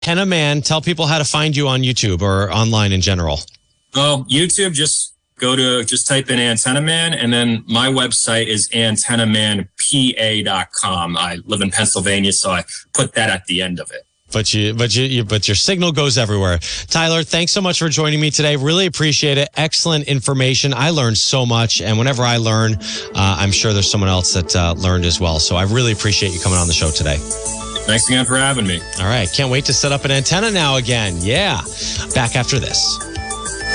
Antenna Man, tell people how to find you on YouTube or online in general. Oh, YouTube, just type in Antenna Man, and then my website is antennamanpa.com. I live in Pennsylvania, so I put that at the end of it. But your signal goes everywhere. Tyler, thanks so much for joining me today. Really appreciate it. Excellent information. I learned so much, and whenever I learn, I'm sure there's someone else that learned as well. So I really appreciate you coming on the show today. Thanks again for having me. All right. Can't wait to set up an antenna now again. Yeah. Back after this.